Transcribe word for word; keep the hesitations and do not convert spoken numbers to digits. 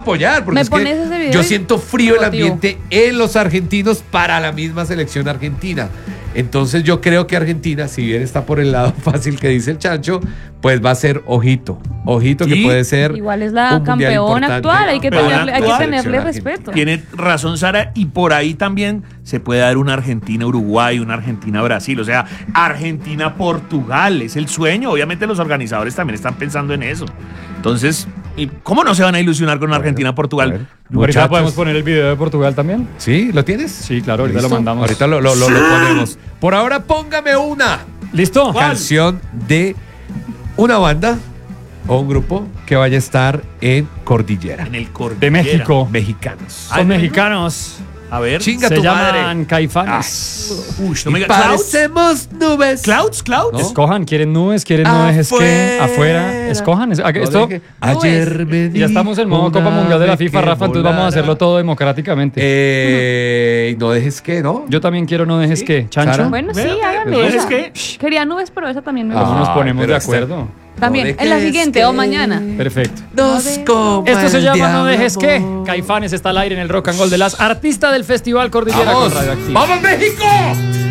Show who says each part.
Speaker 1: apoyar, porque
Speaker 2: ¿Me
Speaker 1: es
Speaker 2: pones
Speaker 1: que
Speaker 2: ese video
Speaker 1: yo
Speaker 2: y-
Speaker 1: siento frío el
Speaker 2: motivo?
Speaker 1: ambiente en los argentinos para la misma selección argentina. Entonces yo creo que Argentina, si bien está por el lado fácil que dice el Chancho, pues va a ser ojito, ojito
Speaker 3: Sí.
Speaker 1: que puede ser
Speaker 2: Igual es la
Speaker 1: un mundial
Speaker 2: campeona
Speaker 1: importante
Speaker 2: actual, hay que
Speaker 3: Campeona
Speaker 2: tenerle, hay que
Speaker 3: actual.
Speaker 2: tenerle
Speaker 1: Selección
Speaker 2: respeto.
Speaker 3: Tiene razón Sara, y por ahí también se puede dar una Argentina-Uruguay, una Argentina-Brasil, o sea, Argentina-Portugal, es el sueño. Obviamente los organizadores también están pensando en eso. Entonces, ¿y ¿cómo no se van a ilusionar con una
Speaker 1: a ver.
Speaker 3: Argentina-Portugal?
Speaker 4: Ahorita
Speaker 1: Muchachos.
Speaker 4: podemos poner el video de Portugal también.
Speaker 1: ¿Sí? ¿Lo tienes?
Speaker 4: Sí, claro, ahorita
Speaker 1: ¿Listo?
Speaker 4: lo mandamos.
Speaker 1: Ahorita lo, lo, lo, lo ponemos. Por ahora póngame una
Speaker 4: ¿Listo?
Speaker 3: ¿Cuál?
Speaker 1: canción de una banda o un grupo que vaya a estar en Cordillera.
Speaker 3: En el Cordillera.
Speaker 4: De México.
Speaker 1: Mexicanos.
Speaker 3: Ay,
Speaker 4: Son
Speaker 3: bueno.
Speaker 4: mexicanos.
Speaker 3: A ver.
Speaker 1: Chinga
Speaker 4: Se
Speaker 1: tu
Speaker 4: llaman
Speaker 1: madre.
Speaker 4: Caifanes.
Speaker 3: Uy, no me
Speaker 1: Y
Speaker 3: digas- ¿Clouds?
Speaker 1: parecemos nubes.
Speaker 3: ¿Clouds? ¿Clouds?
Speaker 1: ¿No?
Speaker 4: Escojan, quieren nubes, quieren no dejes que
Speaker 1: Afuera.
Speaker 4: afuera. Escojan. Es-
Speaker 1: No
Speaker 4: esto,
Speaker 1: deje- Ayer me
Speaker 4: ya estamos en modo
Speaker 1: dijo
Speaker 4: Copa Mundial de la
Speaker 1: una
Speaker 4: FIFA,
Speaker 1: que
Speaker 4: Rafa, entonces vamos a
Speaker 1: volara.
Speaker 4: hacerlo todo democráticamente.
Speaker 1: Eh, no dejes que, ¿no?
Speaker 4: Yo también quiero no dejes
Speaker 3: ¿Sí?
Speaker 4: que. Chancho.
Speaker 1: Sara.
Speaker 2: Bueno, sí,
Speaker 3: Bueno,
Speaker 2: háganle
Speaker 3: pues,
Speaker 2: esa.
Speaker 3: es que-
Speaker 2: Quería nubes, pero esa también me
Speaker 1: Ah,
Speaker 4: ¿Cómo
Speaker 2: gusta.
Speaker 4: nos ponemos
Speaker 1: pero
Speaker 4: de
Speaker 1: está-
Speaker 4: acuerdo?
Speaker 2: También,
Speaker 1: No
Speaker 2: en la
Speaker 1: dejes
Speaker 2: siguiente
Speaker 1: que
Speaker 2: o mañana.
Speaker 4: Perfecto.
Speaker 1: Nos coma
Speaker 4: Esto se
Speaker 1: el
Speaker 4: llama No
Speaker 1: diablo,
Speaker 4: dejes que.
Speaker 1: amor.
Speaker 4: Caifanes está al aire en el Rock and Roll de las artistas del Festival Cordillera
Speaker 1: ¡Vamos!
Speaker 4: con Radioactiva.
Speaker 1: ¡Vamos, México!